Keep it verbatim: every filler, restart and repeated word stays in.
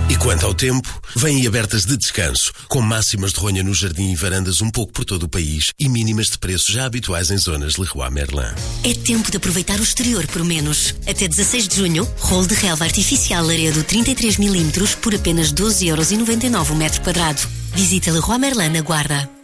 E quanto ao tempo, vêm abertas de descanso, com máximas de ronha no jardim e varandas um pouco por todo o país e mínimas de preços já habituais em zonas Leroy Merlin. É tempo de aproveitar o exterior por menos. Até dezasseis de junho, rolo de relva artificial Laredo trinta e três milímetros por apenas doze euros e noventa e nove o metro quadrado. Visita Leroy Merlin na Guarda.